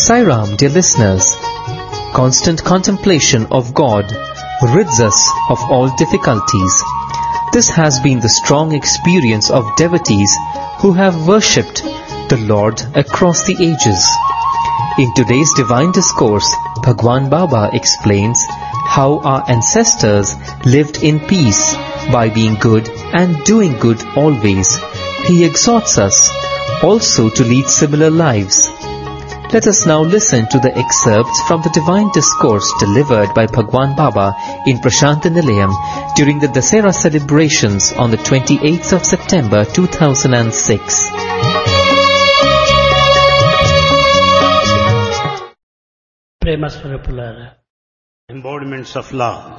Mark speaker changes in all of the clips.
Speaker 1: Sai Ram, dear listeners, constant contemplation of God rids us of all difficulties. This has been the strong experience of devotees who have worshipped the Lord across the ages. In today's divine discourse, Bhagwan Baba explains how our ancestors lived in peace by being good and doing good always. He exhorts us also to lead similar lives. Let us now listen to the excerpts from the divine discourse delivered by Bhagwan Baba in Prashanta Nilayam during the Dasera celebrations on the 28th of September 2006.
Speaker 2: Prema Swarupulara,
Speaker 3: embodiments of love.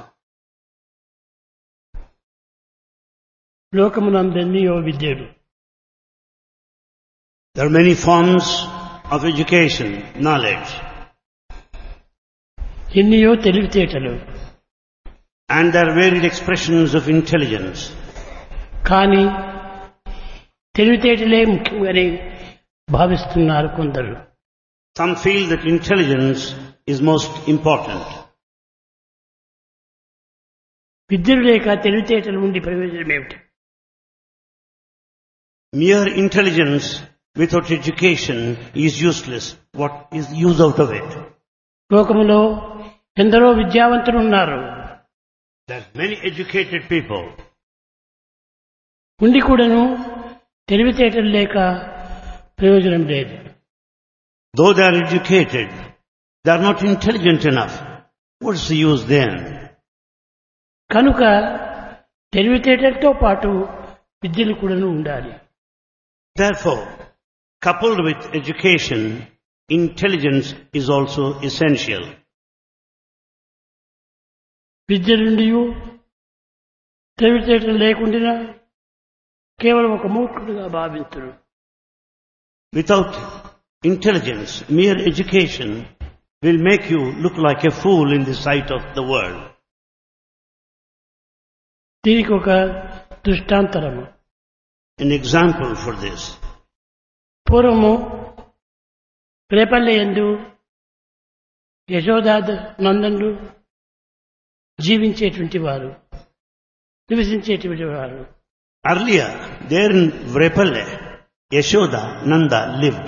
Speaker 2: Lokamunandeniyo vidyadu.
Speaker 3: There are many forms of education, knowledge,
Speaker 2: ఎన్నియో తెలివితేటలు.
Speaker 3: and there are varied expressions of intelligence.
Speaker 2: కానీ తెలివితేటలే ముఖ్యంగానే భావిస్తున్నారు కొందరు.
Speaker 3: Some feel that intelligence is most important.
Speaker 2: విద్యలు లేక తెలివితేటలు ఉండి ప్రయోజనం ఏమిటి?
Speaker 3: Mere intelligence without education is useless. What is the use out of it?
Speaker 2: లోకములో ఎందరో విద్యావంతులు ఉన్నారు.
Speaker 3: There are many educated people.
Speaker 2: ఉండి కూడాను తెలివితేటలు లేక ప్రయోజనం లేదు.
Speaker 3: Though they are educated, they are not intelligent enough. What is the use then?
Speaker 2: కనుక తెలివితేటలతో పాటు విద్యలు కూడాను ఉండాలి.
Speaker 3: Therefore, coupled with education, intelligence is also essential.
Speaker 2: విద్యలుండి తెలివితేటలు లేకుండా కేవలం ఒక మూర్ఖుడుగా భావించరు.
Speaker 3: Without intelligence, mere education will make you look like a fool in the sight of the world.
Speaker 2: దీనికి ఒక దృష్టాంతరము.
Speaker 3: An example for this.
Speaker 2: పూర్వము రేపల్లె యందు యశోదా నందనులు జీవించేటువంటి వారు, నివసించేటువంటి వారు.
Speaker 3: Earlier, there in Vrepalle, Yashoda, Nanda lived.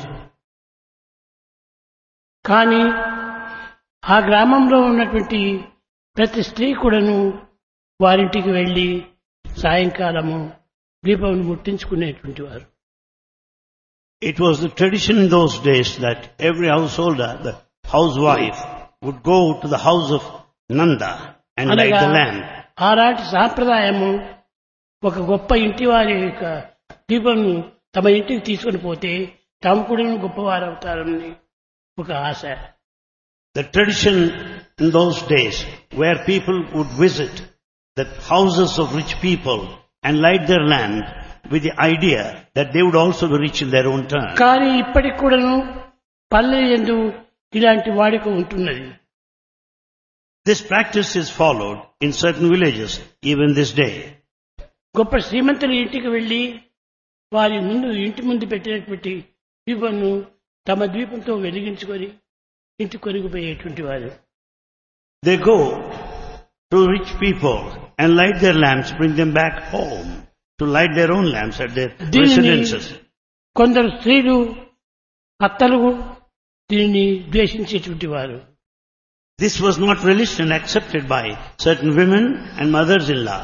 Speaker 2: కానీ ఆ గ్రామంలో ఉన్నటువంటి ప్రతి స్త్రీ కూడాను వారింటికి వెళ్లి సాయంకాలము దీపం ముట్టించుకునేటువంటి వారు.
Speaker 3: It was the tradition in those days that every householder, the housewife, would go to the house of Nanda and light the lamp.
Speaker 2: ఆనాటి సాంప్రదాయము ఒక గొప్ప ఇంటి వారి యొక్క దీపంను తమ ఇంటికి తీసుకుని పోతే తాము కూడా గొప్పవారు అవుతారని ఒక ఆశ.
Speaker 3: The tradition in those days where people would visit the houses of rich people and light their lamp with the idea that they would also be rich in their own turn.
Speaker 2: కానీ ఇప్పటికి కూడాను పల్లె యందు ఇలాంటి వాడిక ఉంటున్నది.
Speaker 3: This practice is followed in certain villages even this day.
Speaker 2: గొప్ప శ్రీమంతుల ఇంటికి వెళ్లి వారి ముందు ఇంటి ముందు పెట్టినటువంటి దీపంను తమ దీపంతో వెలిగించుకొని ఇంటి కొరిగిపోయేటువంటి వారు.
Speaker 3: They go to rich people and light their lamps, bring them back home to light their own lamps at their residences.
Speaker 2: కొందరు స్త్రీలు అత్తలు దీనిని ద్వేషించేటువంటి వారు.
Speaker 3: This was not relished and accepted by certain women and mothers-in-law.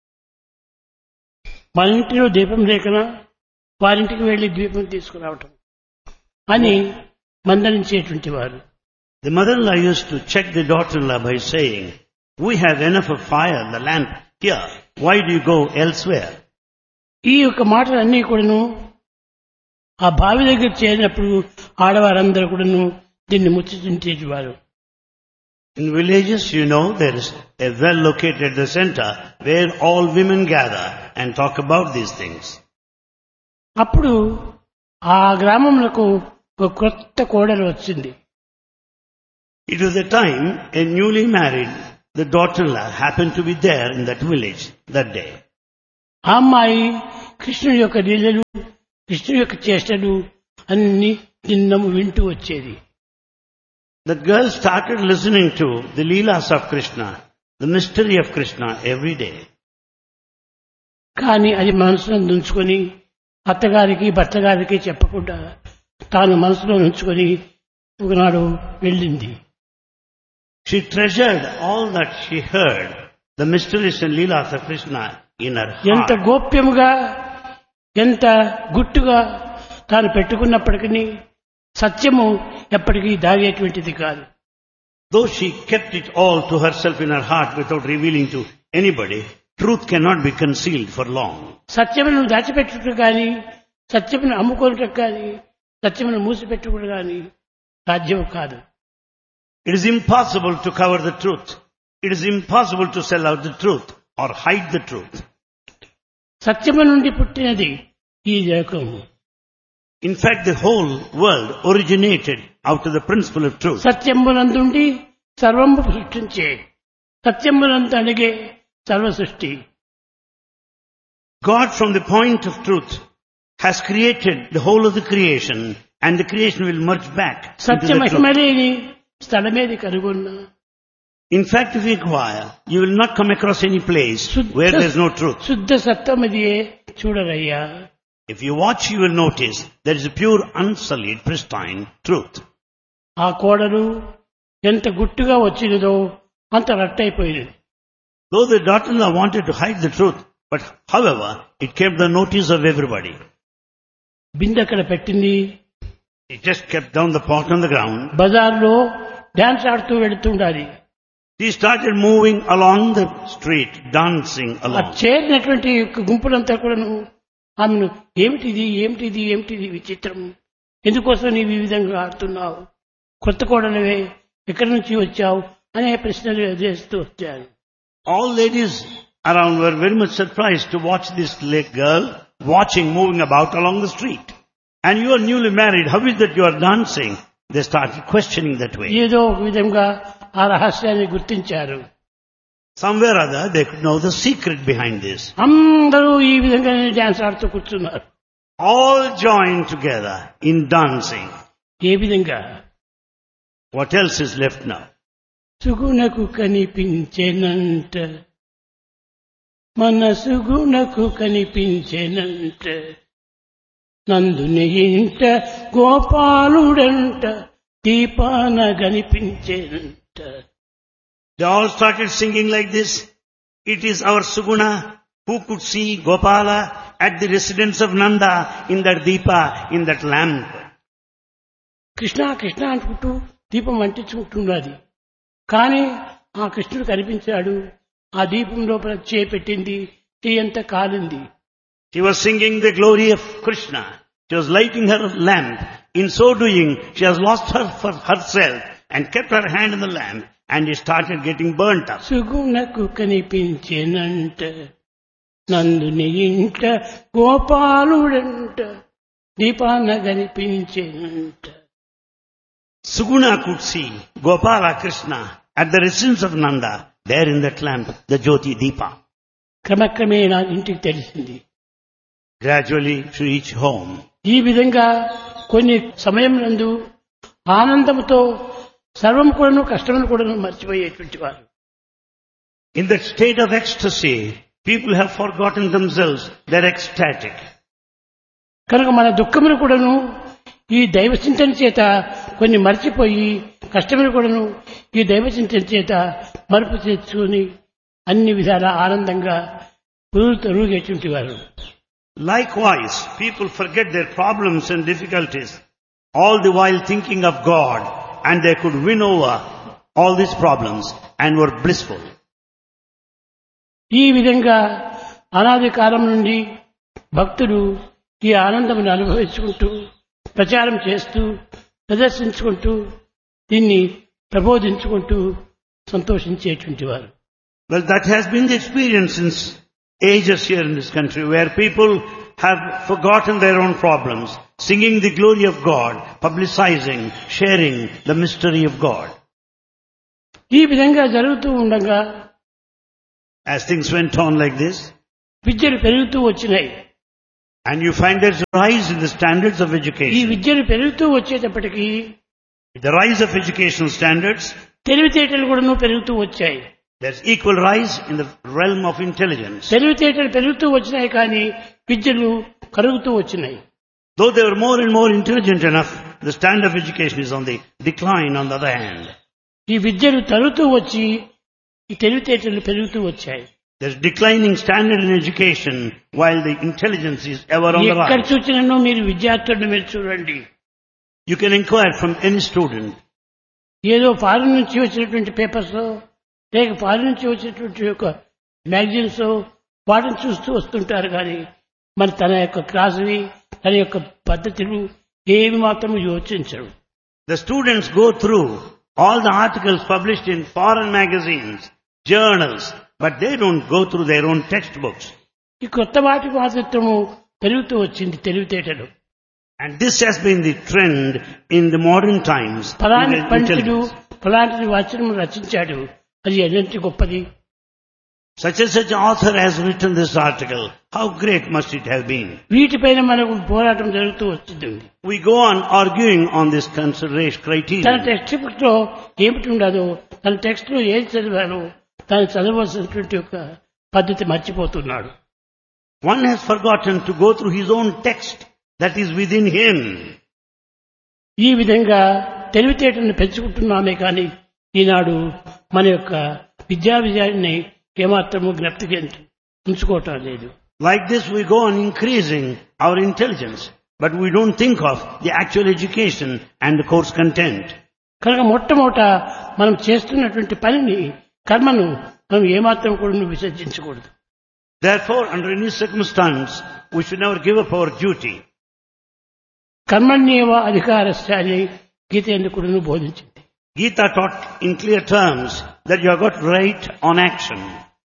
Speaker 2: మన ఇంటిలో దీపం లేకనా వారింటికి వెళ్లి దీపం తీసుకురావటం అని మందలించేటువంటి వారు.
Speaker 3: The mother-in-law used to check the daughter-in-law by saying, "We have enough of fire, the lamp here. Why do you go elsewhere?"
Speaker 2: ఈ యొక్క మాటలన్నీ కూడాను ఆ బావి దగ్గర చేరినప్పుడు ఆడవారందరూ కూడాను దీన్ని ముచ్చటించేవారు.
Speaker 3: In villages, there is a well located at the center where all women gather and talk about these things.
Speaker 2: అప్పుడు ఆ గ్రామంలో ఒక కొత్త కోడలు వచ్చింది.
Speaker 3: It was the time a newly married, the daughter-in-law happened to be there in that village that day.
Speaker 2: ఆ అమ్మాయి కృష్ణుడి యొక్క లీలలు, కృష్ణుడి యొక్క చేష్టలు అన్ని నిన్నము వింటూ వచ్చేది.
Speaker 3: That girl started listening to the Leelas of Krishna, the mystery of Krishna every day.
Speaker 2: కానీ అది మనసులో ఉంచుకొని అత్తగారికి భర్తగారికి చెప్పకుండా తాను మనసులో ఉంచుకొని ఒకనాడు వెళ్ళింది.
Speaker 3: She treasured all that she heard, the mysteries and Leelas of Krishna in her
Speaker 2: ఎంత
Speaker 3: heart.
Speaker 2: గోప్యముగా ఎంత గుట్టుగా తాను పెట్టుకున్నప్పటికీ సత్యము ఎప్పటికీ దాగేటువంటిది కాదు.
Speaker 3: Though she kept it all to herself in her heart without revealing to anybody, truth cannot be concealed for long.
Speaker 2: సత్యమును దాచిపెట్టుట కానీ సత్యమును అమ్ముకోవటం కానీ సత్యమును మూసిపెట్టుకోవడం కానీ సాధ్యం కాదు.
Speaker 3: It is impossible to cover the truth. It is impossible to sell out the truth or hide the truth.
Speaker 2: సత్యము నుండి పుట్టినది ఈ లోకము.
Speaker 3: In fact, the whole world originated out of the principle of truth.
Speaker 2: సత్యమునందుండి సర్వము సృష్టించే సత్యమునందు అడిగే సర్వ సృష్టి.
Speaker 3: God, from the point of truth, has created the whole of the creation, and the creation will merge back into
Speaker 2: Satya
Speaker 3: the truth.
Speaker 2: మహిమలేని స్థలమేది కనుగొన్నా
Speaker 3: In fact, if you inquire, you will not come across any place where there is no truth.
Speaker 2: శుద్ధ సత్యమదియే చూడరయ్యా.
Speaker 3: If you watch, you will notice there is a pure, unsullied, pristine truth.
Speaker 2: ఆ కోడలు ఎంత గుట్టుగా వచ్చినదో అంత రట్టయిపోయినది.
Speaker 3: Though the daughter-in-law wanted to hide the truth, but however, it kept the notice of everybody.
Speaker 2: బిందె అక్కడ పెట్టింది.
Speaker 3: It just kept down the pot on the ground.
Speaker 2: బజార్లో dance ఆడుతూ వెళుతుండాలి.
Speaker 3: She started moving along the street, dancing
Speaker 2: ఆ
Speaker 3: along.
Speaker 2: చేరినటువంటి గుంపులంతా కూడాను ఆమెను ఏమిటిది ఏమిటిది ఏమిటిది విచిత్రం, ఎందుకోసం నీవు ఈ విధంగా ఆడుతున్నావు, కొత్త కోడలవే, ఎక్కడి నుంచి వచ్చావు అనే ప్రశ్నలు చేస్తూ వచ్చారు.
Speaker 3: All ladies around were very much surprised to watch this girl moving about along the street. And you are newly married, how is that you are dancing? They started questioning that way.
Speaker 2: ఏదో ఒక విధంగా ఆ రహస్యాన్ని గుర్తించారు.
Speaker 3: Somewhere or other, they could know the secret behind this.
Speaker 2: అందరూ ఈ విధంగానే dance ఆడుతూ కూర్చున్నారు.
Speaker 3: All joined together in dancing.
Speaker 2: ఏ విధంగా?
Speaker 3: What else is left now?
Speaker 2: సుగుణకు కనిపించేనంట, మన సుగుణకు కనిపించేనంట, నందుని ఇంట గోపాలుడంట, దీపాన కనిపించేనంట.
Speaker 3: They all started singing like this. It is our Suguna who could see Gopala at the residence of Nanda in that Deepa, in that lamp.
Speaker 2: Krishna Krishna అనుకుంటూ దీపం అంటించుకుంటున్నది. కానీ ఆ కృష్ణుడు కనిపించాడు. ఆ దీపం లోపల చేపెట్టింది, చేయంతా కాలింది.
Speaker 3: She was singing the glory of Krishna. She was lighting her lamp. In so doing, she has lost her for herself and kept her hand in the lamp, and it started getting burnt up.
Speaker 2: సుగుణకు కనిపించేనంట, నందుని ఇంట గోపాలుడంట, దీపాన కనిపించేనంట.
Speaker 3: Suguna could see Gopala Krishna at the residence of Nanda, there in that lamp, the Jyoti Deepa.
Speaker 2: క్రమక్రమేణా ఇంటికి తెలిసింది.
Speaker 3: Gradually she reached home.
Speaker 2: ఈ విధంగా కొన్ని సమయం నందు ఆనందంతో సర్వం కూడాను కష్టమును కూడాను మర్చిపోయేటువంటి వారు.
Speaker 3: In that state of ecstasy, people have forgotten themselves. They're ecstatic.
Speaker 2: కనుక మన దుఃఖమును కూడాను ఈ దైవ చింతన చేత కొన్ని మర్చిపోయి, కష్టమును కూడాను ఈ దైవ చింతన చేత మరుపు తెచ్చుకొని అన్ని విధాల ఆనందంగా రూగేటువంటి వారు.
Speaker 3: Likewise, people forget their problems and difficulties, all the while thinking of God, and they could win over all these problems and were blissful.
Speaker 2: ఈ విధంగా అనాది కాలం నుండి భక్తులు ఈ ఆనందమును అనుభవించుకుంటూ, ప్రచారం చేస్తూ, ప్రదర్శించుకుంటూ, దీన్ని ప్రబోధించుకుంటూ సంతోషించేటువంటి వారు.
Speaker 3: Well, that has been the experience since ages here in this country, where people have forgotten their own problems, singing the glory of God, publicizing, sharing the mystery of God.
Speaker 2: ఈ విధంగా జరుగుతూ ఉండగా
Speaker 3: As things went on like this,
Speaker 2: విద్యలు పెరుగుతూ వచ్చినాయి.
Speaker 3: and you find there's a rise in the standards of
Speaker 2: ఈ
Speaker 3: education.
Speaker 2: విద్యలు పెరుగుతూ వచ్చేటప్పటికీ
Speaker 3: With the rise of educational standards,
Speaker 2: తెలివితేటలు కూడాను పెరుగుతూ వచ్చాయి.
Speaker 3: there's equal rise in the realm of intelligence.
Speaker 2: తెలివితేటలు పెరుగుతూ వచ్చినాయి కానీ విద్యలు కరుగుతూ వచ్చినాయి.
Speaker 3: Though they were more and more intelligent enough, the standard of education is on the decline on the other hand.
Speaker 2: ఈ విద్యలు తరుగుతూ వచ్చి ఈ తెలివితేటలు పెరుగుతూ వచ్చాయి.
Speaker 3: There's declining standard in education while the intelligence is ever on the
Speaker 2: ఎక్కడ
Speaker 3: rise.
Speaker 2: చూసినానో మీరు విద్యార్థులను మీరు చూడండి.
Speaker 3: You can inquire from any student.
Speaker 2: ఏదో ఫారిన్ నుంచి వచ్చినటువంటి పేపర్స్ లేక ఫారిన్ నుంచి వచ్చినటువంటి యొక్క మ్యాగజైన్స్ వాటిని చూస్తూ వస్తుంటారు కానీ మరి తన యొక్క క్లాసుని తన యొక్క పద్ధతులు ఏమి మాత్రం యోచించరు.
Speaker 3: The students go through all the articles published in foreign magazines, journals, but they don't go through their own textbooks.
Speaker 2: ఈ కొత్త వాటి మాత్రము పెరుగుతూ వచ్చింది తెలివితేటలు.
Speaker 3: And this has been the trend in the modern times.
Speaker 2: ఫలాని
Speaker 3: in
Speaker 2: పండితుడు
Speaker 3: intelligence.
Speaker 2: ఫలాంటి వచనం రచించాడు, అది ఎంత గొప్పది.
Speaker 3: Such and such author has written this article. How great must it have been?
Speaker 2: వీటిపైన మనకు పోరాటం జరుగుతూ వస్తుంది.
Speaker 3: We go on arguing on this consideration
Speaker 2: తన
Speaker 3: criteria.
Speaker 2: టెక్స్ట్ బుక్ లో ఏమిటి ఉండదో, తన టెక్స్ట్ లో ఏది చదివాలో తను చదవలసినటువంటి యొక్క పద్ధతి మర్చిపోతున్నాడు.
Speaker 3: One has forgotten to go through his own text that is within him.
Speaker 2: ఈ విధంగా తెలివితేటలను పెంచుకుంటున్నామే కానీ ఈనాడు మన యొక్క విద్యాన్ని ఏమాత్రము జ్ఞప్తికి ఉంచుకోవటం లేదు.
Speaker 3: Like this we go on increasing our intelligence, but we don't think of the actual education and the course content.
Speaker 2: కనుక మొట్టమొదట మనం చేస్తున్నటువంటి పనిని కర్మను మనం ఏమాత్రం కూడా విసర్జించకూడదు.
Speaker 3: Therefore, under any circumstance, we should never give up our duty.
Speaker 2: కర్మణ్యేవ అధికారస్య అని గీత ఎందుకు కూడా బోధించింది.
Speaker 3: Gita taught in clear terms that you have got right on action.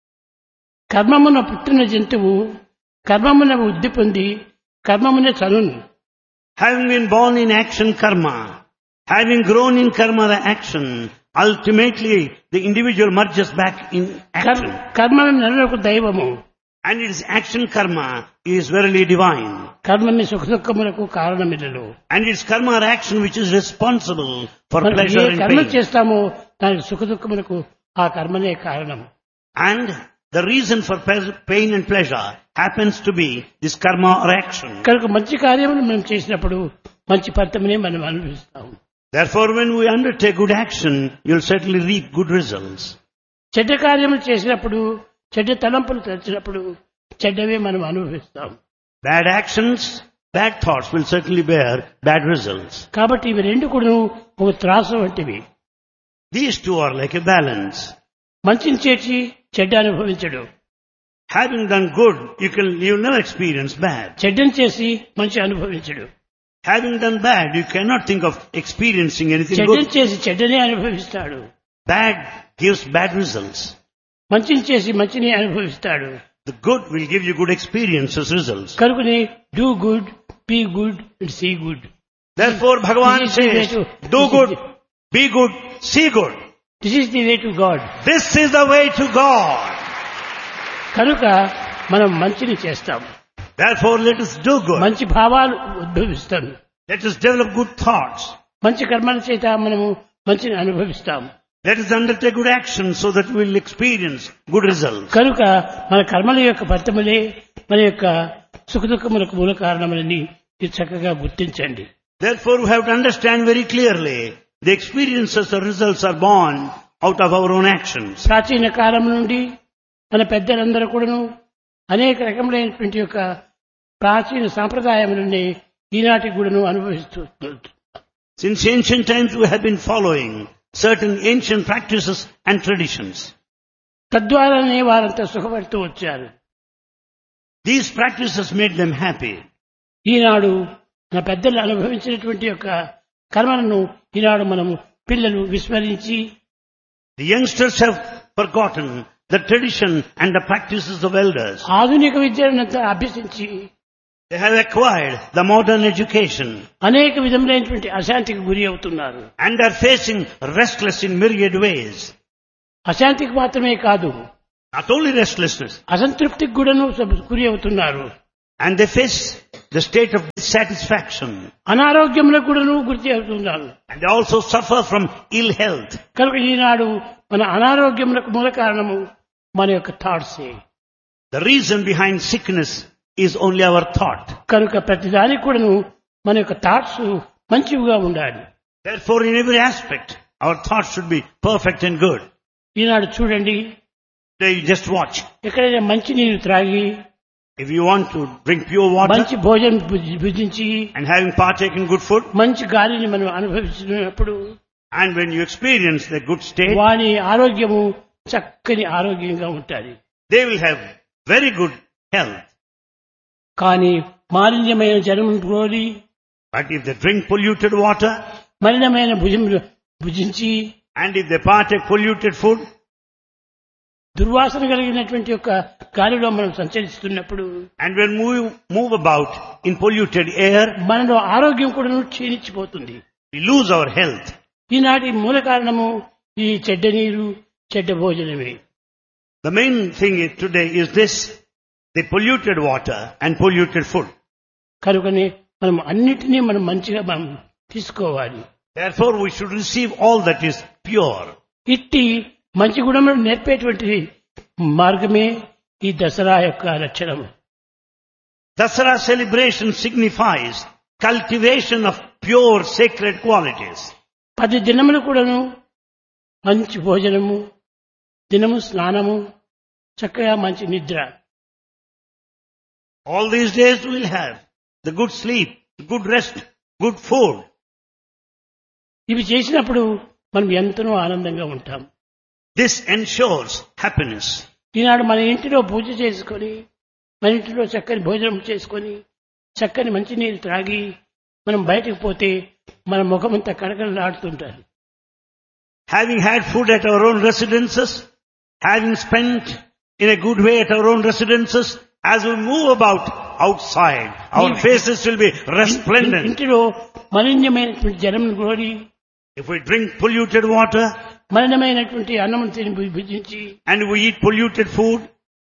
Speaker 2: కర్మమున పుట్టిన జంతువు కర్మమున వృద్ధి పొంది కర్మమునే చనును.
Speaker 3: Having been born in action karma, having grown in karma the action, ultimately the individual merges back in action.
Speaker 2: కర్మ నరులకు దైవము.
Speaker 3: And its action karma is verily divine.
Speaker 2: కర్మని సుఖ దుఃఖములకు కారణమిల్లలో.
Speaker 3: And it's karma or action which is responsible for
Speaker 2: మనం ఏ
Speaker 3: pleasure and
Speaker 2: కర్మ
Speaker 3: pain.
Speaker 2: చేస్తామో దానికి సుఖ దుఃఖములకు ఆ కర్మనే కారణం.
Speaker 3: And the reason for pain and pleasure happens to be this karma or action.
Speaker 2: కనుక మంచి కార్యములు మనం చేసినప్పుడు మంచి ఫలితమునే మనం అనుభవిస్తాం.
Speaker 3: Therefore, when we undertake good action, you'll certainly reap good results.
Speaker 2: చెడ్డ కార్యములు చేసినప్పుడు చెడ్డ తలంపులు తెచ్చినప్పుడు చెడ్డవే మనం అనుభవిస్తాం.
Speaker 3: Bad actions, bad thoughts will certainly bear bad results.
Speaker 2: కాబట్టి ఇవి రెండు కూడా ఒక త్రాసు వంటివి.
Speaker 3: These two are like a balance.
Speaker 2: మంచిని చేసి చెడ్డ అనుభవించడు,
Speaker 3: Having done good, you'll never experience bad.
Speaker 2: చెడ్డని చేసి మంచి అనుభవించడు.
Speaker 3: Having done bad, you cannot think of experiencing anything
Speaker 2: చెడ్డని
Speaker 3: good.
Speaker 2: చేసి చెడ్డనే అనుభవిస్తాడు.
Speaker 3: Bad gives bad results.
Speaker 2: మంచిని చేసి మంచిని అనుభవిస్తాడు.
Speaker 3: The good will give you good experiences, results.
Speaker 2: కనుకనే do good, be good and see good.
Speaker 3: Therefore, Bhagavan
Speaker 2: This is the way
Speaker 3: says,
Speaker 2: to-
Speaker 3: do good, be good, see good.
Speaker 2: This is the way to God.
Speaker 3: This is the way to God.
Speaker 2: కనుక మనం మంచిని చేస్తాం,
Speaker 3: Therefore, let us do good.
Speaker 2: మంచి భావాలు ఉద్భవిస్తాం,
Speaker 3: Let us develop good thoughts.
Speaker 2: మంచి కర్మల చేత మనము మంచిని అనుభవిస్తాం.
Speaker 3: Let us undertake good action so that we will experience good results.
Speaker 2: కనుక మన కర్మల యొక్క ఫలితములే మన యొక్క సుఖ దుఃఖములకు మూల కారణములని ఇది చక్కగా గుర్తించండి.
Speaker 3: Therefore, we have to understand very clearly the experiences or results are born out of our own actions.
Speaker 2: ప్రాచీన కాలం నుండి మన పెద్దలందరూ కూడాను అనేక రకములైనటువంటి యొక్క ప్రాచీన సాంప్రదాయములని ఈనాటికి కూడాను అనుభవిస్తూ
Speaker 3: Since ancient times, we have been following certain ancient practices and traditions.
Speaker 2: తద్వారానే వారంతా సుఖపడుతూ వచ్చారు.
Speaker 3: These practices made them happy.
Speaker 2: ఈనాడు మన పెద్దలు అనుభవించినటువంటి యొక్క కర్మలను ఈనాడు మనము పిల్లలు విస్మరించి
Speaker 3: The youngsters have forgotten the tradition and the practices of elders.
Speaker 2: ఆధునిక విద్యనంతా అభ్యసించి
Speaker 3: They have acquired the modern education
Speaker 2: అనేక విధములైనటువంటి అశాంతికి గురి అవుతున్నారు.
Speaker 3: and are facing restless in myriad ways.
Speaker 2: అశాంతికి మాత్రమే కాదు,
Speaker 3: Not only restlessness,
Speaker 2: అసంతృప్తికి కూడాను గురి అవుతున్నారు.
Speaker 3: and they face the state of dissatisfaction.
Speaker 2: అనారోగ్యంలో కూడా గురి అవుతున్నారు.
Speaker 3: And they also suffer from ill health.
Speaker 2: కనుక ఈనాడు మన అనారోగ్యములకు మూల కారణము మన యొక్క థాట్సే.
Speaker 3: The reason behind sickness is only our thought.
Speaker 2: కనుక ప్రతిదానికి కూడాను మన యొక్క థాట్స్ మంచివిగా ఉండాలి.
Speaker 3: Therefore, in every aspect, our thoughts should be perfect and good.
Speaker 2: ఈనాడు చూడండి,
Speaker 3: Today, you just watch.
Speaker 2: ఎక్కడైనా మంచి నీరు త్రాగి,
Speaker 3: If you want to drink pure water
Speaker 2: మంచి భోజనం భుజించి,
Speaker 3: and having partaken good food,
Speaker 2: మంచి గాలిని మనం అనుభవిస్తున్నప్పుడు
Speaker 3: and when you experience the good state,
Speaker 2: వాని ఆరోగ్యము చక్కని ఆరోగ్యంగా ఉంటుంది.
Speaker 3: they will have very good health.
Speaker 2: కానీ మాలిన్యమైన జలం కోరి,
Speaker 3: But if they drink polluted water,
Speaker 2: మలినమైన భుజించి,
Speaker 3: and if they partake polluted food,
Speaker 2: దుర్వాసన కలిగినటువంటి యొక్క గాలిలో మనం సంచరిస్తున్నప్పుడు
Speaker 3: and when we move about in polluted air,
Speaker 2: మనలో ఆరోగ్యం కూడా క్షీణించిపోతుంది.
Speaker 3: we lose our health.
Speaker 2: ఈనాటి మూల కారణము ఈ చెడ్డ నీరు, చెడ్డ భోజనమే.
Speaker 3: The main thing today is this, the polluted water and polluted food.
Speaker 2: కనుకనే మనం అన్నిటినీ మనం మంచిగా మనం తీసుకోవాలి.
Speaker 3: Therefore, we should receive all that is pure.
Speaker 2: ఇట్టి మంచి గుణములను నేర్పేటువంటి మార్గమే ఈ దసరా యొక్క లక్షణం.
Speaker 3: Dasara celebration signifies cultivation of pure sacred qualities.
Speaker 2: 10 దినములు కూడాను మంచి భోజనము, దినము స్నానము, చక్కగా మంచి నిద్ర.
Speaker 3: All these days we'll have the good sleep, good rest, good food.
Speaker 2: ఇవి చేసినప్పుడు మనం ఎంతనో ఆనందంగా ఉంటాం.
Speaker 3: This ensures happiness.
Speaker 2: ఈనాడు మన ఇంటిలో పూజ చేసుకొని, మన ఇంటిలో చక్కని భోజనం చేసుకొని, చక్కని మంచినీరు త్రాగి మనం బయటకు పోతే మన ముఖమంతా కడకడలాడుతుంటారు.
Speaker 3: Having had food at our own residences, having spent in a good way at our own residences, as we move about outside, our faces will be resplendent.
Speaker 2: ఇంటిలో మలిన్యమైనటువంటి జలం కోరి,
Speaker 3: If we drink polluted water
Speaker 2: మలినమైనటువంటి అన్నం తిని భుజించి,
Speaker 3: and we eat polluted food,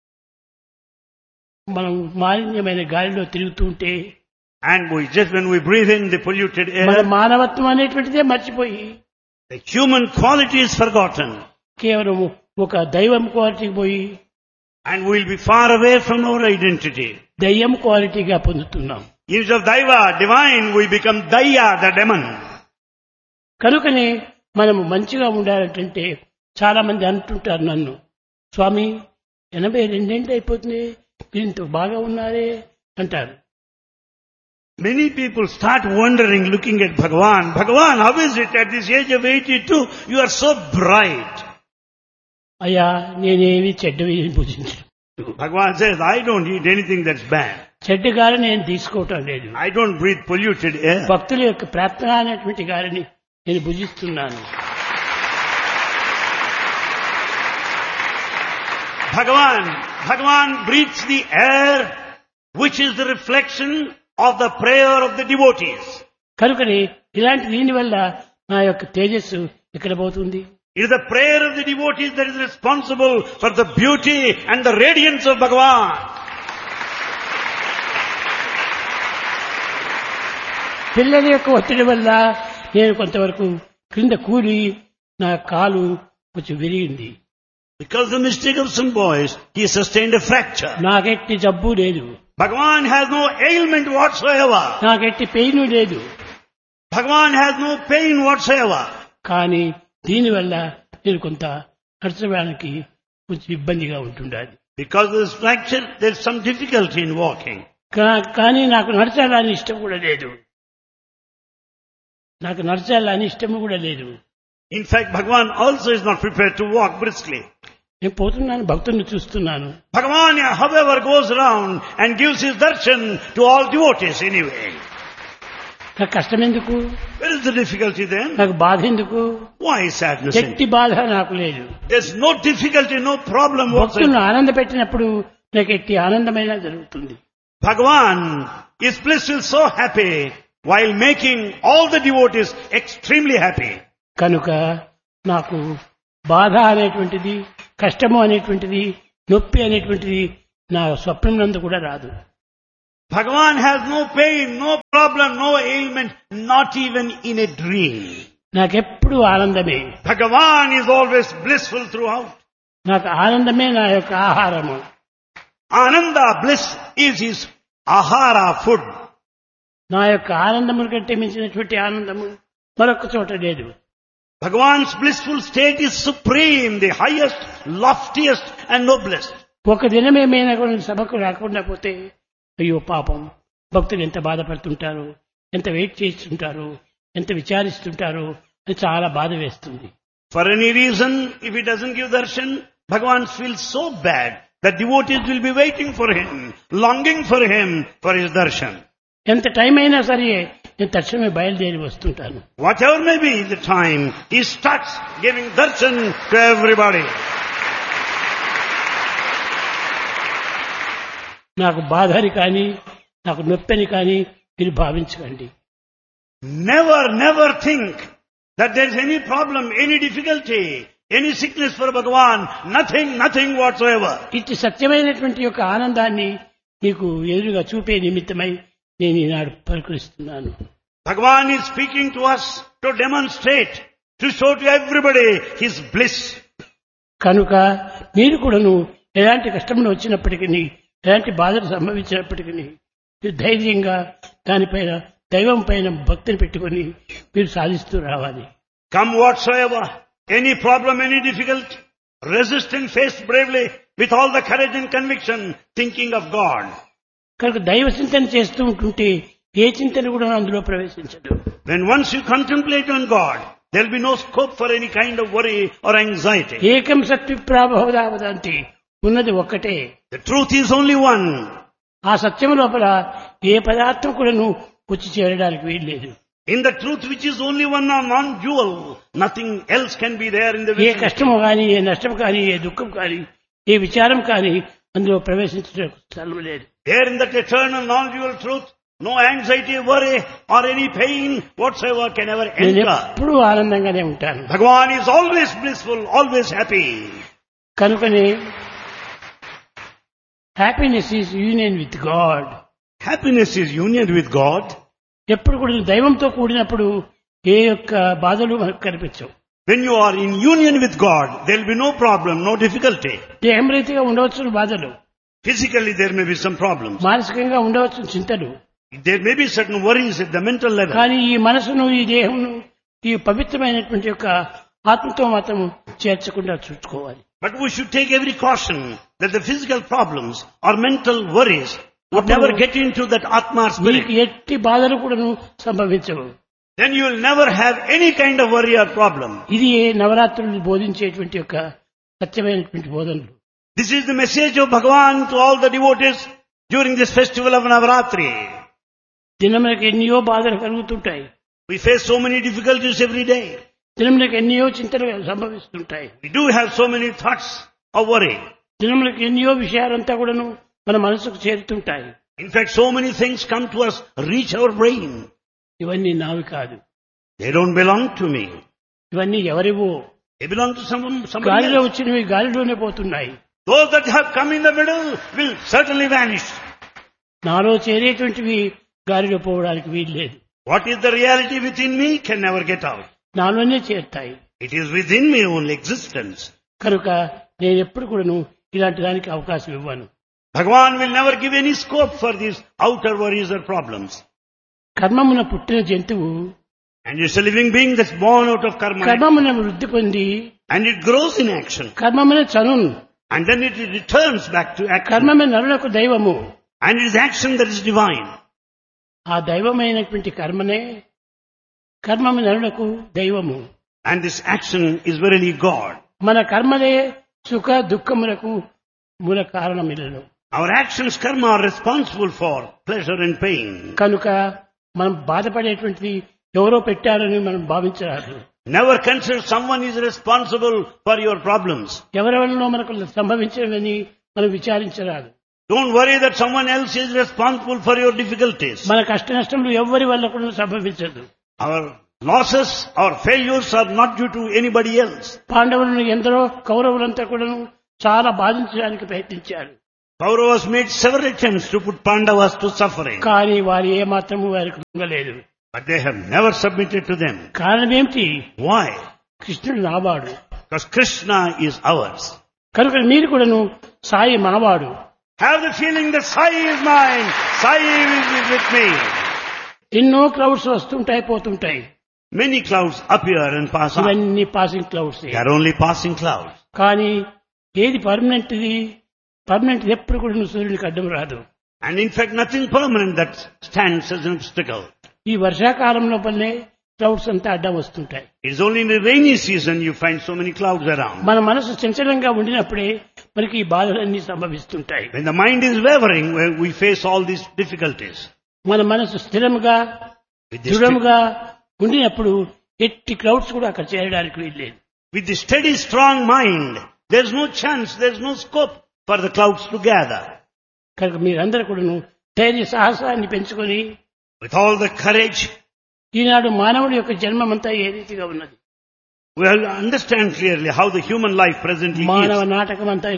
Speaker 2: మనం మాలిన్యమైన గాలిలో తిరుగుతుంటే
Speaker 3: and when we breathe in the polluted
Speaker 2: మన
Speaker 3: air,
Speaker 2: మానవత్వం అనేటువంటిదే మర్చిపోయి
Speaker 3: the human quality is forgotten,
Speaker 2: కేవలం ఒక దైవం క్వాలిటీకి పోయి
Speaker 3: and we will be far away from our identity.
Speaker 2: దయ్యం క్వాలిటీగా పొందుతున్నాం.
Speaker 3: Instead of Daiva, divine, we become Daya, the demon.
Speaker 2: కనుకనే మనము మంచిగా ఉండాలంటే చాలా మంది అంటుంటారు నన్ను, స్వామి 82 అయిపోతుంది, మీరు ఇంత బాగా ఉన్నారే అంటారు.
Speaker 3: Many people start wondering, looking at Bhagavan. Bhagavan, how is it at this age of 82, you are so bright?
Speaker 2: అయ్యా, నేనేమి చెడ్డవి భుజించను.
Speaker 3: Bhagavan says, I don't eat anything that's bad.
Speaker 2: చెడ్డ గాలి నేను తీసుకోవటం లేదు.
Speaker 3: I don't breathe polluted air.
Speaker 2: భక్తుల యొక్క ప్రార్థన అనేటువంటి గాలిని నేను భుజిస్తున్నాను.
Speaker 3: Bhagavan breathes the air which is the reflection of the prayer of the devotees.
Speaker 2: కనుకని ఇలాంటి దీని వల్ల నా యొక్క తేజస్సు ఎక్కడ పోతుంది?
Speaker 3: It is the prayer of the devotees that is responsible for the beauty and the radiance of Bhagavan.
Speaker 2: పిల్లల యొక్క ఒత్తిడి వల్ల నేను కొంతవరకు క్రింద కూలి నా కాలు కొంచెం విరిగింది.
Speaker 3: Because of the mistake of some boys, he sustained a fracture.
Speaker 2: నాకెట్టి జబ్బు లేదు,
Speaker 3: Bhagavan has no ailment whatsoever.
Speaker 2: నాకెట్టి pain లేదు.
Speaker 3: Bhagavan has no pain whatsoever.
Speaker 2: కానీ దీనివల్ల నేను కొంత నడచడానికి కొంచెం ఇబ్బందిగా ఉంటుండాలి.
Speaker 3: Because of this fracture, there is some difficulty in walking.
Speaker 2: కానీ నాకు నడచాలని ఇష్టం కూడా లేదు. నాకు నడచాలని ఇష్టం కూడా లేదు.
Speaker 3: In fact, Bhagavan also is not prepared to walk briskly.
Speaker 2: నేను పోతున్నాను, భక్తుల్ని చూస్తున్నాను.
Speaker 3: Bhagavan, however, goes around and gives his darshan to all devotees anyway.
Speaker 2: నాకు కష్టం ఎందుకు?
Speaker 3: Where is the difficulty then?
Speaker 2: నాకు బాధ ఎందుకు?
Speaker 3: Why sadness?
Speaker 2: ఎట్టి బాధ నాకు లేదు.
Speaker 3: There's no difficulty, no problem whatsoever.
Speaker 2: భక్తులను ఆనంద పెట్టినప్పుడు నాకు ఎట్టి ఆనందమైన జరుగుతుంది.
Speaker 3: Bhagavan is blissful, so happy while making all the devotees extremely happy.
Speaker 2: కనుక నాకు బాధ అనేటువంటిది, కష్టము అనేటువంటిది, నొప్పి అనేటువంటిది నా స్వప్నం నందు కూడా రాదు.
Speaker 3: Bhagavan has no pain, no problem, no ailment, not even in a dream.
Speaker 2: నాకెప్పుడు ఆనందమే.
Speaker 3: Bhagavan is always blissful throughout.
Speaker 2: నాకు ఆనందమే నా యొక్క ఆహారము.
Speaker 3: Ananda, bliss, is his ahara, food.
Speaker 2: నా యొక్క ఆనందము కంటే మించినటువంటి ఆనందము మరొక చోట లేదు.
Speaker 3: Bhagavan's blissful state is supreme, the highest, loftiest and noblest.
Speaker 2: ఒక దినమేమైనా కూడా సభకు రాకుండా పోతే అయ్యో పాపం భక్తులు ఎంత బాధపడుతుంటారు, ఎంత వెయిట్ చేస్తుంటారు, ఎంత విచారిస్తుంటారు అని చాలా బాధ వేస్తుంది.
Speaker 3: For any reason, if he doesn't give darshan, Bhagavan feels so bad that devotees will be waiting for him, longing for him for his darshan.
Speaker 2: ఎంత టైం అయినా సరే నేను తక్షణమే బయలుదేరి వస్తుంటాను.
Speaker 3: Whatever may be the time, he starts giving darshan to everybody.
Speaker 2: నాకు బాధని కానీ నాకు నొప్పిని కానీ మీరు భావించకండి.
Speaker 3: Never think that there is any problem, any difficulty, any sickness for Bhagavan. Nothing whatsoever.
Speaker 2: ఇట్టి సత్యమైనటువంటి యొక్క ఆనందాన్ని నీకు ఎదురుగా చూపే నిమిత్తమై నేను ఈనాడు పలుకరిస్తున్నాను.
Speaker 3: Bhagavan is speaking to us to demonstrate, to show to everybody his bliss.
Speaker 2: కనుక మీరు కూడాను ఎలాంటి కష్టములు వచ్చినప్పటికీ, ఎలాంటి బాధలు సంభవించినప్పటికీ మీరు ధైర్యంగా దానిపైన దైవం పైన భక్తిని పెట్టుకొని మీరు సాధిస్తూ రావాలి.
Speaker 3: Come whatsoever, any problem, any difficulty, resist and face bravely with all the courage and conviction, thinking of God.
Speaker 2: కనుక దైవ చింతన చేస్తూ ఉంటుంటే ఏ చింతన కూడా అందులో ప్రవేశించదు.
Speaker 3: When once you contemplate on God, there will be no scope for any kind of worry or anxiety.
Speaker 2: ఏకం సత్విప్రాభవదావదంతి, ఉన్నది ఒక్కటే.
Speaker 3: The truth is only one.
Speaker 2: ఆ సత్యం లోపల ఏ పదార్థం కూడా వచ్చి చేరడానికి వీల్లేదు.
Speaker 3: In the truth which is only one, non-dual, nothing else can be there in the
Speaker 2: A
Speaker 3: vicinity.
Speaker 2: కష్టము కానీ, ఏ నష్టం కానీ, ఏ దుఃఖం కానీ, ఏ విచారం కానీ అందులో ప్రవేశించడానికి స్థలం లేదు.
Speaker 3: There in that eternal non-dual truth, no anxiety, worry or any pain whatsoever can ever
Speaker 2: నేను
Speaker 3: enter.
Speaker 2: ఎప్పుడూ ఆనందంగానే ఉంటాను.
Speaker 3: Bhagavan is always blissful, always happy.
Speaker 2: కనుకనే happiness is union with God.
Speaker 3: Happiness is union with God.
Speaker 2: ఎప్పుడు కూడా దైవంతో కూడినప్పుడు ఏ యొక్క బాధలు మనకు కనిపించవు.
Speaker 3: When you are in union with God, there will be no problem, no difficulty.
Speaker 2: దేహం రీతిగా ఉండవచ్చు బాధలు,
Speaker 3: Physically there may be some problems.
Speaker 2: మానసికంగా ఉండవచ్చు చింతలు.
Speaker 3: There may be certain worries at the mental level.
Speaker 2: కానీ ఈ మనసును, ఈ దేహమును ఈ పవిత్రమైనటువంటి యొక్క ఆత్మతో మాత్రం చేర్చకుండా చూసుకోవాలి.
Speaker 3: But we should take every caution that the physical problems or mental worries would never get into that Atma spirit.
Speaker 2: నీకు ఎట్టి బాధలు కూడా సంభవించవు.
Speaker 3: Then you will never have any kind of worry or problem.
Speaker 2: ఇది నవరాత్రులు బోధించేటువంటి యొక్క సత్యమైనటువంటి బోధనలు.
Speaker 3: This is the message of Bhagavan to all the devotees during this festival of Navaratri.
Speaker 2: దినములకు ఎన్నో బాధలు కలుగుతుంటాయి.
Speaker 3: We face so many difficulties every day.
Speaker 2: దినములకు ఎన్నో చింతలు సంభవిస్తుంటాయి.
Speaker 3: We do have so many thoughts of worry.
Speaker 2: దినములకు ఎన్నో విషయాలంతా కూడాను మన మనసుకు చేరుతుంటాయి.
Speaker 3: In fact, so many things come to us, reach our brain.
Speaker 2: ఇవన్నీ నావి కాదు.
Speaker 3: They don't belong to me.
Speaker 2: ఇవన్నీ ఎవరివో.
Speaker 3: They belong to somebody
Speaker 2: గాలిలో
Speaker 3: else.
Speaker 2: వచ్చినవి గాలిలోనే పోతున్నాయి.
Speaker 3: Those that have come in the middle will certainly vanish.
Speaker 2: నాలో చేరేటువంటివి గాలిలో పోవడానికి వీల్లేదు.
Speaker 3: What is the reality within me can never get out.
Speaker 2: నాలోనే చేరుతాయి.
Speaker 3: It is within me only existence.
Speaker 2: కనుక నేను ఎప్పుడు కూడాను ఇలాంటి దానికి అవకాశం ఇవ్వను.
Speaker 3: Bhagavan will never give any scope for these outer worries or problems.
Speaker 2: కర్మమున పుట్టిన జంతువు
Speaker 3: And it's a living being that's born out of karma.
Speaker 2: కర్మమున వృద్ధి పొంది
Speaker 3: And it grows in action.
Speaker 2: కర్మమున చనున్,
Speaker 3: And then it returns back to action.
Speaker 2: కర్మమే నరులకు దైవము.
Speaker 3: And it is action that is divine.
Speaker 2: ఆ దైవమైనటువంటి కర్మనే కర్మమే నరులకు దైవము.
Speaker 3: And this action is verily God.
Speaker 2: మన కర్మలే సుఖ దుఃఖములకు మూల కారణమిల్లను.
Speaker 3: Our actions, karma, are responsible for pleasure and pain.
Speaker 2: కనుక మనం బాధపడేటువంటిది ఎవరో పెట్టారని మనం భావించరాదు.
Speaker 3: Never consider someone is responsible for your problems.
Speaker 2: ఎవరెవరిలో మనకు సంభవించవని మనం విచారించరాదు.
Speaker 3: Don't worry that someone else is responsible for your difficulties.
Speaker 2: మన కష్ట నష్టములు ఎవరి వల్ల కూడా సంభవించదు.
Speaker 3: Our losses, our failures are not due to anybody else.
Speaker 2: పాండవులను ఎందరో కౌరవులంతా కూడా చాలా బాధించడానికి ప్రయత్నించారు.
Speaker 3: Kauravas made several attempts to put Pandavas to suffering,
Speaker 2: కానీ వారు ఏమాత్రము వారికి లొంగలేదు.
Speaker 3: but they have never submitted to them.
Speaker 2: కారణం ఏమిటి?
Speaker 3: Why?
Speaker 2: కృష్ణుడు నావాడు
Speaker 3: Because Krishna is ours.
Speaker 2: కనుక మీరు కూడాను సాయి మనవాడు.
Speaker 3: Have the feeling that Sai is mine, Sai will be with me.
Speaker 2: ఎన్నో క్లౌడ్స్ వస్తుంటాయి పోతుంటాయి.
Speaker 3: Many clouds appear and pass on.
Speaker 2: ఇవన్నీ passing clouds.
Speaker 3: They are only passing clouds.
Speaker 2: కానీ ఏది పర్మనెంట్ ఎప్పుడు కూడా సూర్యునికి అడ్డం రాదు.
Speaker 3: And in fact, nothing permanent that stands as an obstacle.
Speaker 2: ఈ వర్షాకాలంలో పల్లె క్లౌడ్స్ అంతా అడ్డం వస్తుంటాయి.
Speaker 3: It is only in the rainy season you find so many clouds around.
Speaker 2: మన మనసు చంచలంగా ఉండినప్పుడే మనకి ఈ బాధలన్నీ సంభవిస్తుంటాయి.
Speaker 3: When the mind is wavering, we face all these difficulties.
Speaker 2: మన మనసు స్థిరముగా దృఢముగా ఉండినప్పుడు ఎట్టి క్లౌడ్స్ కూడా అక్కడ చేరడానికి వీల్లేదు.
Speaker 3: With the steady, strong mind, there is no chance, there is no scope for the clouds to gather.
Speaker 2: కనుక మీరందరూ కూడాను ధైర్య సాహసాన్ని పెంచుకొని,
Speaker 3: With all the courage,
Speaker 2: ఈనాడు మానవుడి యొక్క జన్మమంతా ఏ రీతిగా ఉన్నది.
Speaker 3: we will understand clearly how the human life presently
Speaker 2: మానవ
Speaker 3: is.
Speaker 2: నాటకమంతా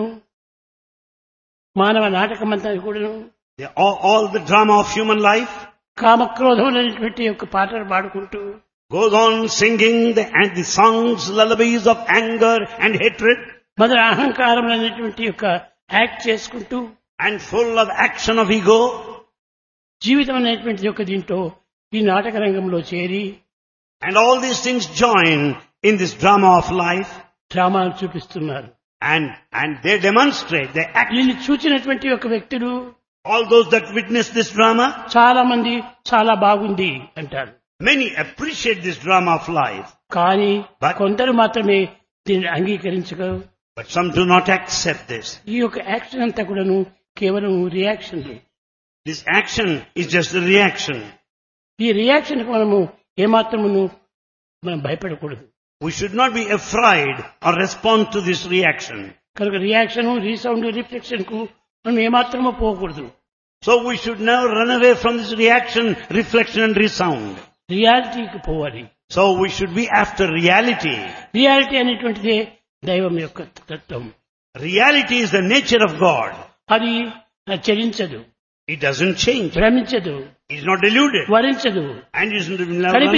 Speaker 2: కూడాను
Speaker 3: All the drama of human life
Speaker 2: కామక్రోధములైనటువంటి యొక్క పాటలు పాడుకుంటూ,
Speaker 3: goes on singing and the songs, lullabies of anger and hatred,
Speaker 2: మొదల అహంకారములైనటువంటి యొక్క యాక్ట్ చేసుకుంటూ,
Speaker 3: and full of action of ego.
Speaker 2: జీవితం అనేటువంటి యొక్క దీంట్లో ఈ నాటక రంగంలో చేరి
Speaker 3: And all these things join in this drama of life,
Speaker 2: డ్రామాలు చూపిస్తున్నారు.
Speaker 3: and they demonstrate, they act.
Speaker 2: దీన్ని చూచినటువంటి ఒక వ్యక్తులు
Speaker 3: All those that witness this drama,
Speaker 2: చాలా మంది చాలా బాగుంది అంటారు.
Speaker 3: many appreciate this drama of life,
Speaker 2: కానీ
Speaker 3: But-
Speaker 2: కొందరు మాత్రమే దీన్ని అంగీకరించగలరు.
Speaker 3: but some do not accept this.
Speaker 2: ఈ యొక్క యాక్షన్ అంతా కూడాను కేవలం reaction.
Speaker 3: This action is just a reaction.
Speaker 2: ఈ రియాక్షన్ కు మనము ఏమాత్రమును మనం భయపడకూడదు.
Speaker 3: We should not be afraid or respond to this reaction.
Speaker 2: కనుక రియాక్షన్, రీసౌండ్, రిఫ్లెక్షన్ కు మనం ఏమాత్రమూ పోకూడదు.
Speaker 3: So we should never run away from this reaction, reflection and resound.
Speaker 2: రియాలిటీకి పోవాలి.
Speaker 3: So we should be after reality.
Speaker 2: Reality అనేటువంటిదే దైవం యొక్క తత్వం.
Speaker 3: Reality is the nature of God.
Speaker 2: అది చలించదు,
Speaker 3: It doesn't change.
Speaker 2: భ్రమించదు,
Speaker 3: It is not deluded.
Speaker 2: వరించదు,
Speaker 3: And it is never run after.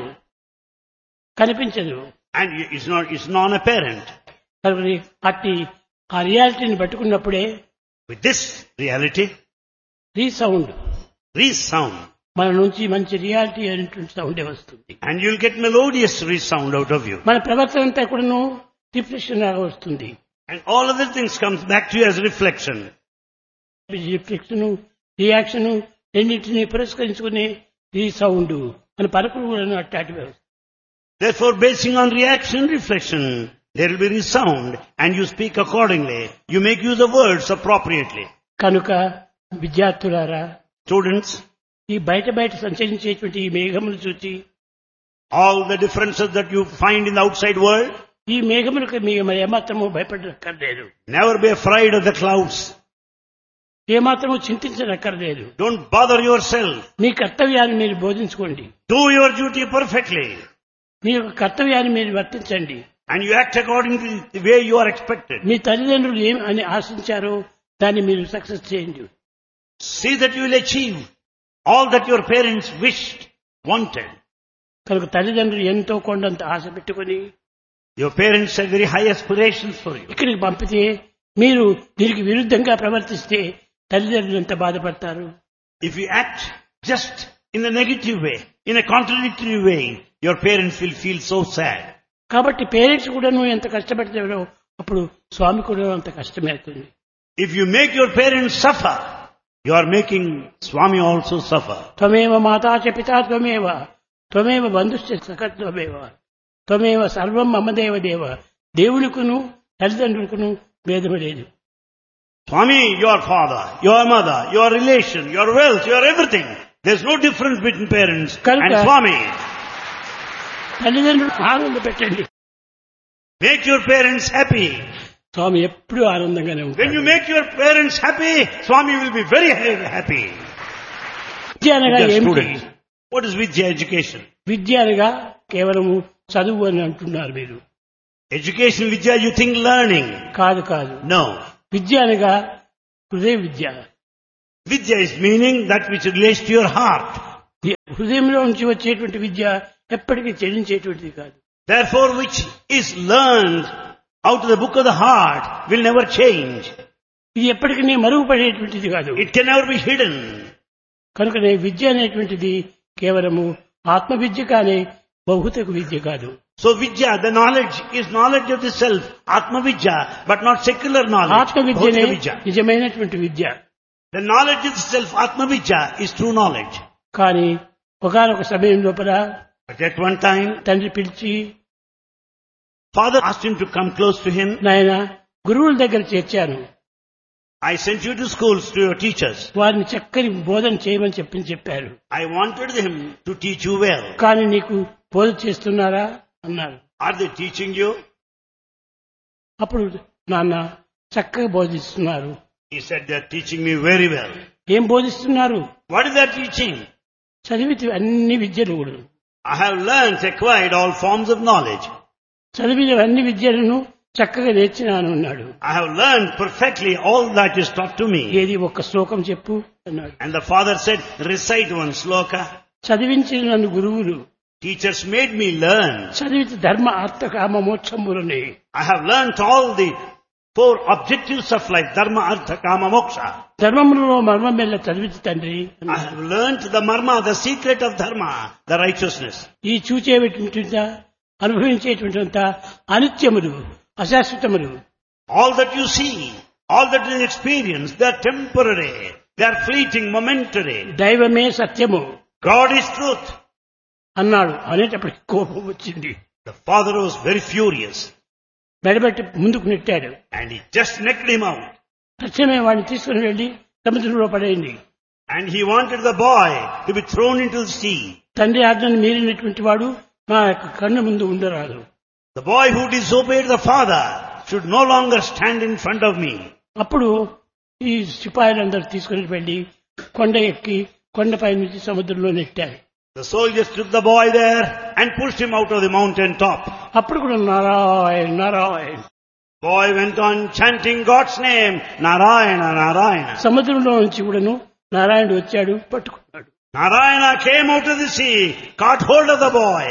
Speaker 2: కనిపించదు.
Speaker 3: And it's non-apparent.
Speaker 2: కాబట్టి అట్టి ఆ రియాలిటీని పట్టుకున్నప్పుడే
Speaker 3: With this reality,
Speaker 2: resound
Speaker 3: resound.
Speaker 2: మన నుంచి మంచి రియాలిటీ అనేటువంటి సౌండే వస్తుంది.
Speaker 3: And you'll get melodious resound out of you.
Speaker 2: మన ప్రవర్తన అంతా కూడాను రిఫ్లెక్షన్ లాగా వస్తుంది.
Speaker 3: And all other things comes back to you as reflection.
Speaker 2: Reflection, reaction రెండింటినీ పురస్కరించుకుని రీసౌండ్ మన పలుకులు కూడా అట్టాటి వ్యవస్థ.
Speaker 3: Therefore, basing on reaction, reflection, there will be resound, and you speak accordingly. You make use of words appropriately.
Speaker 2: కనుక విద్యార్థులారా,
Speaker 3: Students,
Speaker 2: ఈ బయట సంచరించేటువంటి ఈ మేఘములు చూచి,
Speaker 3: all the differences that you find in the outside world,
Speaker 2: ఈ మేఘములకు మీరు ఏమాత్రము భయపడక్కర్లేదు.
Speaker 3: never be afraid of the clouds.
Speaker 2: ఏమాత్రము చింతించనక్కర్లేదు.
Speaker 3: Don't bother yourself.
Speaker 2: మీ కర్తవ్యాన్ని మీరు బోధించుకోండి.
Speaker 3: Do your duty perfectly.
Speaker 2: మీ యొక్క కర్తవ్యాన్ని మీరు వర్తించండి.
Speaker 3: And you act according to the way you are expected.
Speaker 2: మీ తల్లిదండ్రులు ఏం అని ఆశించారో దాన్ని మీరు సక్సెస్ చేయండి.
Speaker 3: See that you will achieve all that your parents wished, wanted.
Speaker 2: కనుక తల్లిదండ్రులు ఎంతో కొండంత ఆశ పెట్టుకుని
Speaker 3: Your parents had very high aspirations for you.
Speaker 2: ఇక్కడికి పంపితే మీరు దీనికి విరుద్ధంగా ప్రవర్తిస్తే తల్లిదండ్రులు ఎంత బాధపడతారు.
Speaker 3: If you act just in a negative way, in a contradictory way, your parents will feel so sad.
Speaker 2: కాబట్టి పేరెంట్స్ కూడా నువ్వు ఎంత కష్టపడతారో అప్పుడు స్వామి కూడా అంత కష్టమే అవుతుంది.
Speaker 3: If you make your parents suffer, you are making Swami also suffer.
Speaker 2: త్వమేవ మాతా చ పితా త్వమేవ త్వమేవ బంధుశ్చ సఖా త్వమేవ త్వమేవ సర్వం మమ దేవ దేవ. దేవునికును తల్లిదండ్రులకును భేదము లేదు.
Speaker 3: Swami, your father, your mother, your relation, your wealth, your everything. There's no difference between parents and Swami.
Speaker 2: తల్లిదండ్రులు ఆనంద పెట్టండి.
Speaker 3: Make your parents happy.
Speaker 2: స్వామి ఎప్పుడూ ఆనందంగానే ఉంటాడు.
Speaker 3: When you make your parents happy, Swami will be very happy.
Speaker 2: విద్య అనగా ఏమిటి?
Speaker 3: What is Vidya education?
Speaker 2: విద్య అనగా కేవలము చదువు అని అంటున్నారు మీరు.
Speaker 3: Education, Vidya, you think learning.
Speaker 2: కాదు.
Speaker 3: No.
Speaker 2: విద్య అనగా హృదయ విద్య.
Speaker 3: Vidya is meaning that which relates to your heart.
Speaker 2: హృదయంలో నుంచి వచ్చేటువంటి విద్య ఎప్పటికీ చెల్లించేటువంటిది కాదు.
Speaker 3: Therefore, which is learned out of the book of the heart will never change.
Speaker 2: ఇది ఎప్పటికీ మరుగుపడేటువంటిది కాదు.
Speaker 3: It can never be hidden.
Speaker 2: కనుకనే విద్య అనేటువంటిది కేవలము ఆత్మ విద్య కానీ భౌతిక విద్య కాదు.
Speaker 3: So Vidya, the knowledge, is knowledge of the self, Atma Vidya, but not secular knowledge.
Speaker 2: ఆత్మ విద్యనే
Speaker 3: Bhautika Vidya.
Speaker 2: నిజమైనటువంటి విద్య.
Speaker 3: The knowledge of the self, Atma Vidya, is true knowledge.
Speaker 2: కానీ ఒకానొక సమయం లోపల
Speaker 3: But at one time,
Speaker 2: తండ్రి పిలిచి,
Speaker 3: father asked him to come close to him.
Speaker 2: నాయన గురువుల దగ్గర చేర్చాను,
Speaker 3: I sent you to schools, to your teachers.
Speaker 2: వారిని చక్కని బోధన చేయమని చెప్పారు.
Speaker 3: I wanted them to teach you well.
Speaker 2: కానీ నీకు బోధ చేస్తున్నారా అన్నారు.
Speaker 3: Are they teaching you?
Speaker 2: అప్పుడు నాన్న చక్కగా బోధిస్తున్నారు.
Speaker 3: He said, they are teaching me very well.
Speaker 2: ఏం బోధిస్తున్నారు?
Speaker 3: What is that teaching?
Speaker 2: చదివితే అన్ని విద్యలు కూడా,
Speaker 3: I have learned, acquired all forms of knowledge.
Speaker 2: చదివిన అన్ని విద్యలను చక్కగా నేర్చినాను అన్నాడు.
Speaker 3: I have learned perfectly all that is taught to me.
Speaker 2: ఏది ఒక్క శ్లోకం చెప్పు అన్నాడు.
Speaker 3: And the father said, recite one sloka.
Speaker 2: చదివించిన నన్ను గురువులు,
Speaker 3: Teachers made me learn.
Speaker 2: చదివితే ధర్మ అర్థ కామ మోక్షములని,
Speaker 3: I have learnt all the 4 objectives of life, dharma, artha, kama, moksha.
Speaker 2: ధర్మములలో మర్మం మెల్ల చదివితే తండ్రి
Speaker 3: I
Speaker 2: అన్నాడు.
Speaker 3: have learnt the marma, the secret of dharma, the righteousness.
Speaker 2: ఈ చూచేటువంటి అనుభవించేటువంటి అనిత్యములు, అశాశ్వతములు,
Speaker 3: All that you see, all that you experience, they are temporary, they are fleeting, momentary.
Speaker 2: దైవమే సత్యము
Speaker 3: God is truth.
Speaker 2: అన్నాడు. అనేటప్పటికి కోపం వచ్చింది.
Speaker 3: The father was very furious
Speaker 2: మెడబెట్టి ముందుకు నెట్టాడు.
Speaker 3: and he just knocked him out.
Speaker 2: తక్షణమే వాడిని తీసుకుని వెళ్లి సముద్రంలో పడేయండి.
Speaker 3: And he wanted the boy to be thrown into the sea.
Speaker 2: తండ్రి ఆజ్ఞను మీరినటువంటి వాడు నా యొక్క కన్ను ముందు ఉండరాదు.
Speaker 3: The boy who disobeyed the father should no longer stand in front of me.
Speaker 2: అప్పుడు ఈ సిపాయిలందరూ తీసుకుని వెళ్లి కొండ ఎక్కి కొండపై నుంచి సముద్రంలో నెట్టారు.
Speaker 3: The soldiers took the boy there and pushed him out of the mountain top.
Speaker 2: అప్పుడు కూడా Narayana Narayana,
Speaker 3: Boy went on chanting God's name, Narayana, Narayana.
Speaker 2: సముద్రంలో నుంచి కూడాను నారాయణుడు వచ్చాడు, పట్టుకున్నాడు.
Speaker 3: Narayana came out of the sea, caught hold of the boy.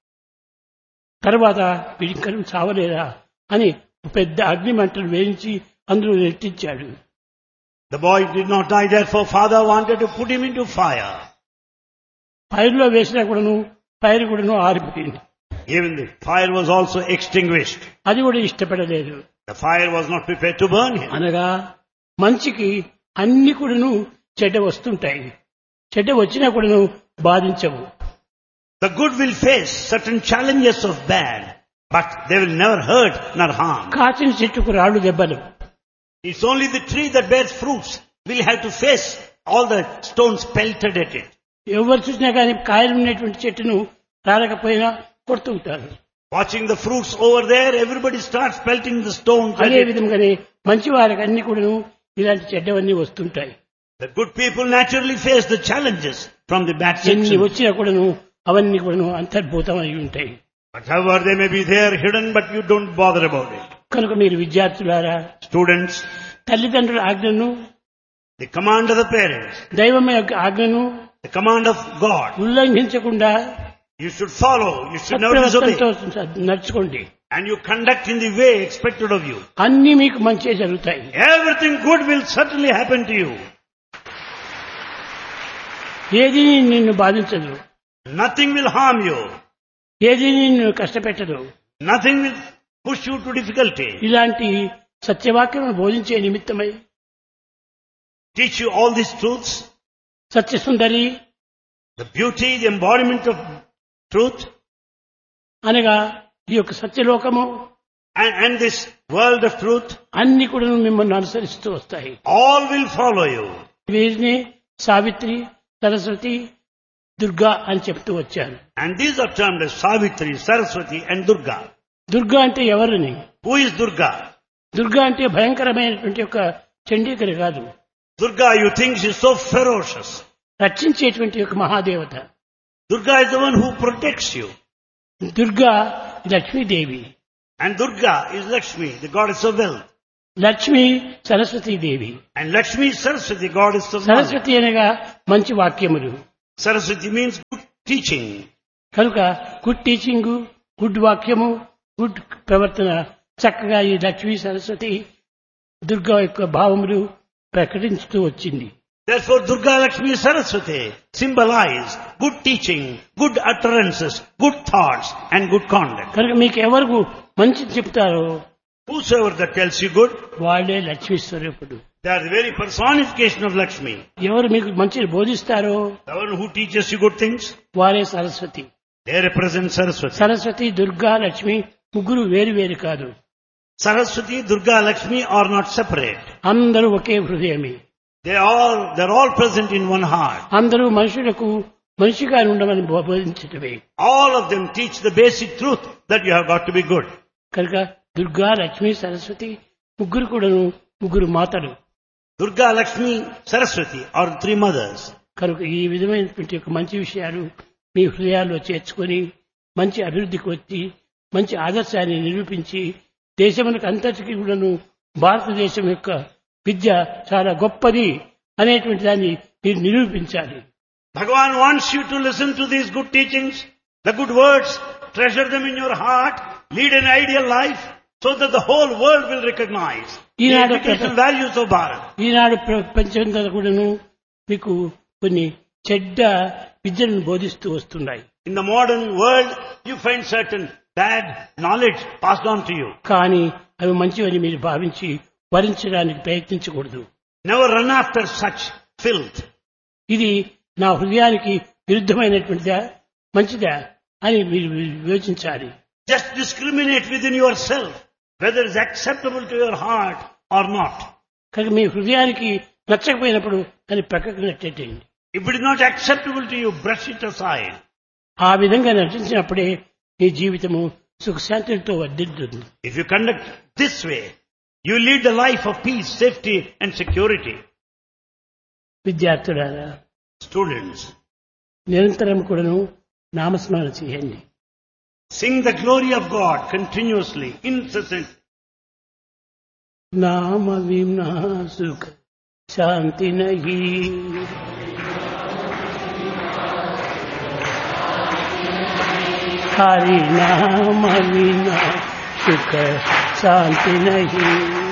Speaker 2: తర్వాత వీడికను చావలేదా అని పెద్ద అగ్ని మంటలు వేయించి అందులో నెట్టించాడు.
Speaker 3: The boy did not die, therefore father wanted to put him into fire.
Speaker 2: ఫైర్లో వేసినా కూడాను ఫైర్ కూడాను ఆరిపోయింది.
Speaker 3: Even the fire was also extinguished.
Speaker 2: అది కూడా ఇష్టపడలేదు.
Speaker 3: The fire was not prepared to burn him.
Speaker 2: అనగా మంచికి అన్ని కూడాను చెడ్డ వస్తుంటాయి, చెడ్డ వచ్చినా కూడాను బాధించవు.
Speaker 3: The good will face certain challenges of bad, but they will never hurt nor harm.
Speaker 2: కాచిన చెట్టుకు రాళ్ళు దెబ్బలు.
Speaker 3: It's only the tree that bears fruits will have to face all the stones pelted at it.
Speaker 2: ఎవరు చూసినా కానీ కాయలు ఉన్నటువంటి చెట్టును రాలకపోయినా కొడుతూ ఉంటారు.
Speaker 3: Watching the fruits over there, everybody starts pelting the stones at
Speaker 2: అదే
Speaker 3: it.
Speaker 2: విధంగానే మంచి వారికి అన్ని కూడాను ఇలాంటి చెడ్డవన్నీ వస్తుంటాయి.
Speaker 3: The good people naturally face the challenges from the bad
Speaker 2: ఎన్ని
Speaker 3: section.
Speaker 2: వచ్చినా కూడాను అవన్నీ కూడాను అంతర్భూతం అయి ఉంటాయి.
Speaker 3: But however they may be there hidden, but you don't bother about it.
Speaker 2: కనుక మీరు విద్యార్థులారా,
Speaker 3: Students,
Speaker 2: తల్లిదండ్రుల ఆజ్ఞను,
Speaker 3: the command of the parents,
Speaker 2: దైవం యొక్క ఆజ్ఞను
Speaker 3: the command of God,
Speaker 2: ఉల్లంఘించకుండా
Speaker 3: you should follow, you should never disobey.
Speaker 2: సత్ప్రవర్తనతో నడుచుకోండి.
Speaker 3: And you conduct in the way expected of you.
Speaker 2: అన్ని మీకు మంచి జరుగుతాయి.
Speaker 3: Everything good will certainly happen to you.
Speaker 2: ఏది నిన్ను బాధించదు,
Speaker 3: Nothing will harm you.
Speaker 2: ఏది నిన్ను కష్టపెట్టదు.
Speaker 3: Nothing will push you to difficulty.
Speaker 2: ఇలాంటి సత్యవాక్యం బోధించే నిమిత్తమై
Speaker 3: Teach you all these truths,
Speaker 2: సత్యసుందరి
Speaker 3: the beauty, the embodiment of truth,
Speaker 2: అనగా ఈ యొక్క సత్యలోకము
Speaker 3: and this world of truth,
Speaker 2: అన్ని కూడా మిమ్మల్ని అనుసరిస్తూ వస్తాయి.
Speaker 3: all will follow you.
Speaker 2: వీరిని సావిత్రి, సరస్వతి, దుర్గా అని చెప్తూ వచ్చాను.
Speaker 3: And these are termed as Savitri, Saraswati and Durga.
Speaker 2: Durga అంటే ఎవరని?
Speaker 3: Who is Durga?
Speaker 2: దుర్గా అంటే భయంకరమైనటువంటి యొక్క చండీకరి కాదు,
Speaker 3: Durga, you think she is so ferocious.
Speaker 2: రక్షించేటువంటి యొక్క మహాదేవత.
Speaker 3: Durga is the one who protects you.
Speaker 2: Durga Lakshmidevi.
Speaker 3: And Durga is Lakshmi, the goddess of wealth.
Speaker 2: Lakshmi Saraswatidevi.
Speaker 3: And Lakshmi is Saraswati, goddess of knowledge.
Speaker 2: Saraswati అనగా మంచి వాక్యములు.
Speaker 3: Saraswati means good teaching.
Speaker 2: కనుక good teaching, good వాక్యము, good ప్రవర్తన చక్కగా ఈ లక్ష్మీ సరస్వతి దుర్గా యొక్క భావములు ప్రకటించుతూ వచ్చింది.
Speaker 3: Therefore Durga Lakshmi Saraswati symbolize good teaching, good utterances, good thoughts and good conduct.
Speaker 2: కనుక మీకు ఎవరు మంచి చెప్తారో
Speaker 3: Whosoever that tells you good,
Speaker 2: వాళ్ళే లక్ష్మీ స్వరూపుడు.
Speaker 3: they are the very personification of Lakshmi.
Speaker 2: ఎవరు మీకు మంచిని బోధిస్తారో
Speaker 3: The one who teaches you good things,
Speaker 2: వారే Saraswati.
Speaker 3: they represent Saraswati.
Speaker 2: Saraswati, Durga, Lakshmi ముగ్గురు వేరు వేరు కాదు.
Speaker 3: Saraswati, Durga, Lakshmi are not separate.
Speaker 2: అందరూ ఒకే హృదయమే.
Speaker 3: They're all present in one heart.
Speaker 2: అందరూ మనుషులకు మనిషిగా ఉండమని బోధించటమే.
Speaker 3: All of them teach the basic truth that you have got to be good.
Speaker 2: కనుక దుర్గా, లక్ష్మి, సరస్వతి ముగ్గురు కూడాను ముగ్గురు మాతలు.
Speaker 3: Durga, Lakshmi, Saraswati are three mothers.
Speaker 2: కనుక ఈ విధమైనటువంటి యొక్క మంచి విషయాలు మీ హృదయాల్లో చేర్చుకొని మంచి అభివృద్ధికి వచ్చి మంచి ఆదర్శాన్ని నిరూపించి దేశమునకు అంతటికీ కూడాను భారతదేశం యొక్క విద్య చాలా గొప్పది అనేటువంటి దాన్ని మీరు నిరూపించాలి.
Speaker 3: Bhagavan wants you to listen to these good teachings, the good words, treasure them in your heart, lead an ideal life so that the whole world will recognize the educational values of Bharat.
Speaker 2: ఈనాడు ప్రపంచంగా కూడాను మీకు కొన్ని చెడ్డ విద్యలను బోధిస్తూ వస్తున్నాయి.
Speaker 3: In the modern world, you find certain bad knowledge passed on to you.
Speaker 2: కానీ అవి మంచివని మీరు భావించి వరించడానికి ప్రయత్నించకూడదు.
Speaker 3: Never run after such filth.
Speaker 2: ఇది నా హృదయానికి విరుద్ధమైనటువంటిదా మంచిదా అని మీరు వివేచించాలి.
Speaker 3: Just discriminate within yourself whether it's acceptable to your heart or not.
Speaker 2: కనుక మీ హృదయానికి నచ్చకపోయినప్పుడు దాన్ని ప్రక్కకు నెట్టేయండి.
Speaker 3: If it is not acceptable to you, brush it aside.
Speaker 2: ఆ విధంగా నటించినప్పుడే మీ జీవితము సుఖశాంతులతో వర్ధిల్లుతుంది.
Speaker 3: If you conduct this way, you lead the life of peace, safety and security.
Speaker 2: విద్యార్థులారా,
Speaker 3: Students,
Speaker 2: నిరంతరం కూడాను నామస్మరణ చేయండి.
Speaker 3: sing the glory of God continuously, incessantly.
Speaker 2: నామ వినా సుఖ శాంతి నహీ, హరి నామ వినా సుఖ శాంతి నహీ.